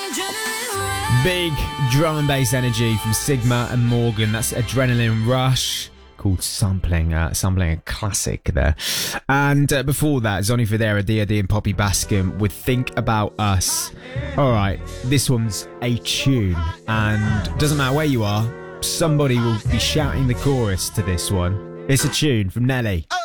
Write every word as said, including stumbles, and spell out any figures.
Big drum and bass energy from Sigma and Morgan. That's Adrenaline Rush, called Sampling. Uh, sampling a classic there. And uh, before that, Zonny Fodera, D O D and Poppy Bascom with Think About Us. Alright, this one's a tune. And doesn't matter where you are, somebody will be shouting the chorus to this one. It's a tune from Nelly.